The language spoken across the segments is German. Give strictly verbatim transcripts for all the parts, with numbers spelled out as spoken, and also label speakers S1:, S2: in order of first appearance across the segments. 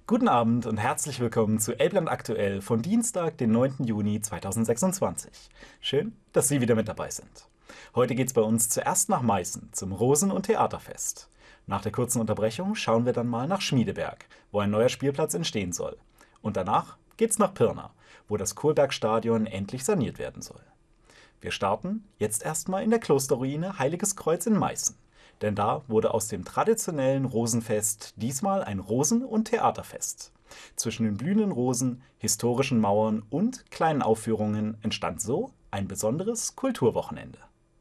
S1: Guten Abend und herzlich willkommen zu Elbland aktuell von Dienstag, den neunten Juni zweitausendsechsundzwanzig. Schön, dass Sie wieder mit dabei sind. Heute geht's bei uns zuerst nach Meißen zum Rosen- und Theaterfest. Nach der kurzen Unterbrechung schauen wir dann mal nach Schmiedeberg, wo ein neuer Spielplatz entstehen soll. Und danach geht's nach Pirna, wo das Kohlbergstadion endlich saniert werden soll. Wir starten jetzt erstmal in der Klosterruine Heiliges Kreuz in Meißen. Denn da wurde aus dem traditionellen Rosenfest diesmal ein Rosen- und Theaterfest. Zwischen den blühenden Rosen, historischen Mauern und kleinen Aufführungen entstand so ein besonderes Kulturwochenende.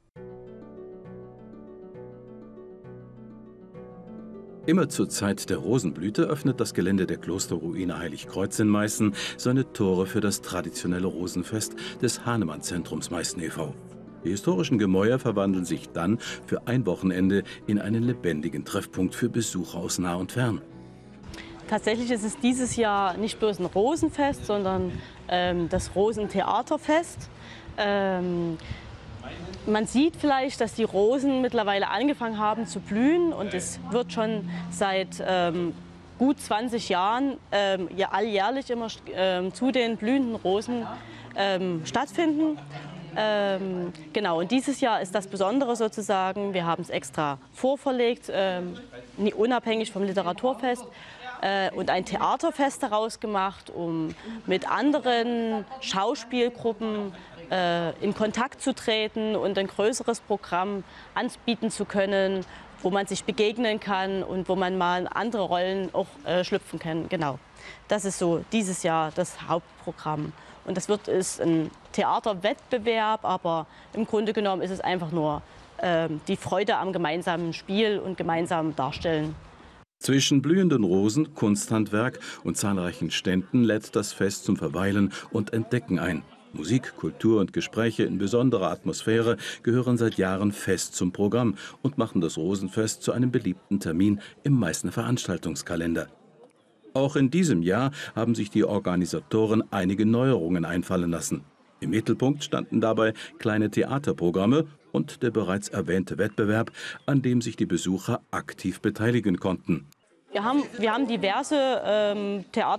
S2: Immer zur Zeit der Rosenblüte öffnet das Gelände der Klosterruine Heiligkreuz in Meißen seine Tore für das traditionelle Rosenfest des Hahnemann-Zentrums Meißen e V Die historischen Gemäuer verwandeln sich dann für ein Wochenende in einen lebendigen Treffpunkt für Besucher aus nah und fern.
S3: Tatsächlich ist es dieses Jahr nicht bloß ein Rosenfest, sondern ähm, das Rosentheaterfest. Ähm, man sieht vielleicht, dass die Rosen mittlerweile angefangen haben zu blühen und es wird schon seit ähm, gut zwanzig Jahren ähm, ja, alljährlich immer ähm, zu den blühenden Rosen ähm, stattfinden. Ähm, genau, und dieses Jahr ist das Besondere sozusagen, wir haben es extra vorverlegt, ähm, unabhängig vom Literaturfest, äh, und ein Theaterfest daraus gemacht, um mit anderen Schauspielgruppen äh, in Kontakt zu treten und ein größeres Programm anbieten zu können, wo man sich begegnen kann und wo man mal andere Rollen auch äh, schlüpfen kann. Genau, das ist so dieses Jahr das Hauptprogramm. Und das wird ist ein Theaterwettbewerb, aber im Grunde genommen ist es einfach nur äh, die Freude am gemeinsamen Spiel und gemeinsamen Darstellen.
S2: Zwischen blühenden Rosen, Kunsthandwerk und zahlreichen Ständen lädt das Fest zum Verweilen und Entdecken ein. Musik, Kultur und Gespräche in besonderer Atmosphäre gehören seit Jahren fest zum Programm und machen das Rosenfest zu einem beliebten Termin im Meißner Veranstaltungskalender. Auch in diesem Jahr haben sich die Organisatoren einige Neuerungen einfallen lassen. Im Mittelpunkt standen dabei kleine Theaterprogramme und der bereits erwähnte Wettbewerb, an dem sich die Besucher aktiv beteiligen konnten.
S3: Wir haben, wir haben diverse ähm,